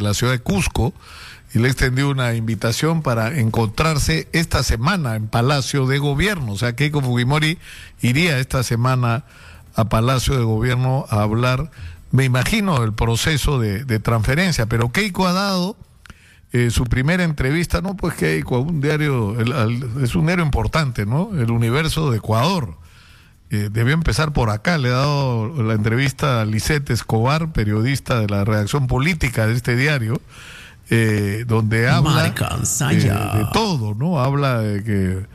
la ciudad de Cusco, y le extendió una invitación para encontrarse esta semana en Palacio de Gobierno. O sea, Keiko Fujimori iría esta semana a Palacio de Gobierno a hablar, me imagino, del proceso de transferencia. Pero Keiko ha dado su primera entrevista, no pues Keiko, a un diario, es un diario importante, ¿no? El Universo de Ecuador. Debió empezar por acá. Le ha dado la entrevista a Lisette Escobar, periodista de la redacción política de este diario, donde habla de todo, ¿no? Habla de que,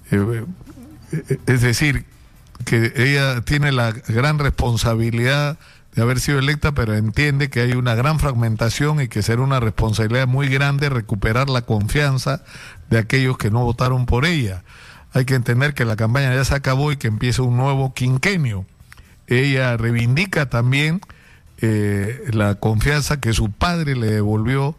es decir, que ella tiene la gran responsabilidad de haber sido electa, pero entiende que hay una gran fragmentación y que será una responsabilidad muy grande recuperar la confianza de aquellos que no votaron por ella. Hay que entender que la campaña ya se acabó y que empieza un nuevo quinquenio. Ella reivindica también la confianza que su padre le devolvió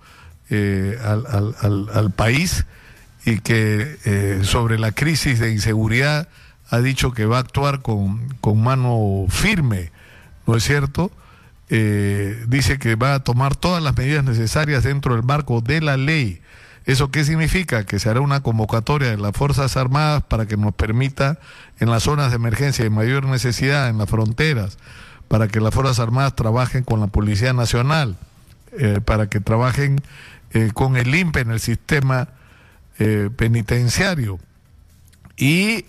al país, y que sobre la crisis de inseguridad ha dicho que va a actuar con mano firme, ¿no es cierto? Dice que va a tomar todas las medidas necesarias dentro del marco de la ley. ¿Eso qué significa? Que se hará una convocatoria de las Fuerzas Armadas para que nos permita, en las zonas de emergencia de mayor necesidad, en las fronteras, para que las Fuerzas Armadas trabajen con la Policía Nacional, para que trabajen con el INPE en el sistema penitenciario. Y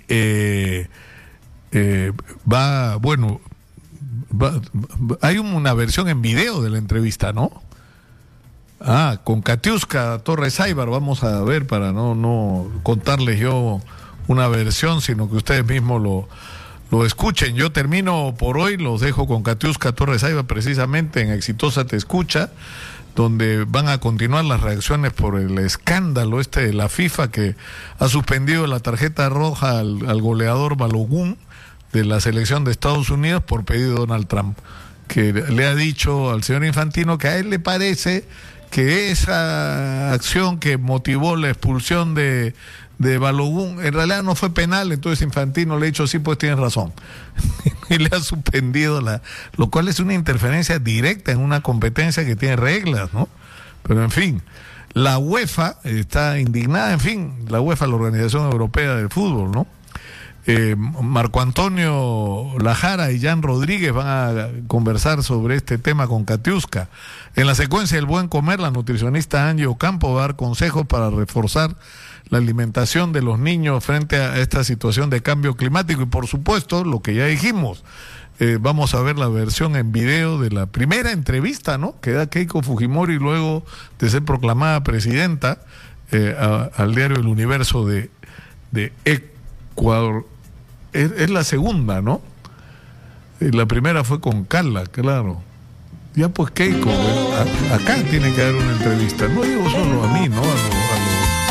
hay una versión en video de la entrevista, ¿no? Con Katiuska Torres Aybar. Vamos a ver, para no contarles yo una versión, sino que ustedes mismos lo escuchen. Yo termino por hoy, los dejo con Katiuska Torres Aybar, precisamente en Exitosa Te Escucha, donde van a continuar las reacciones por el escándalo de la FIFA, que ha suspendido la tarjeta roja al goleador Balogun de la selección de Estados Unidos por pedido de Donald Trump, que le ha dicho al señor Infantino que a él le parece que esa acción que motivó la expulsión de Balogun en realidad no fue penal. Entonces Infantino le ha dicho: sí, pues tienes razón, y le ha suspendido lo cual es una interferencia directa en una competencia que tiene reglas, ¿no? Pero en fin, la UEFA está indignada. En fin, la UEFA, la Organización Europea del Fútbol, ¿no? Marco Antonio Lajara y Jan Rodríguez van a conversar sobre este tema con Katiuska. En la secuencia del buen comer, la nutricionista Angie Ocampo va a dar consejos para reforzar la alimentación de los niños frente a esta situación de cambio climático. Y por supuesto, lo que ya dijimos, vamos a ver la versión en video de la primera entrevista, ¿no?, que da Keiko Fujimori luego de ser proclamada presidenta, al diario El Universo de Ecuador. Es la segunda, ¿no? La primera fue con Carla, claro. Ya pues Keiko, acá tiene que haber una entrevista. No digo solo a mí, ¿no?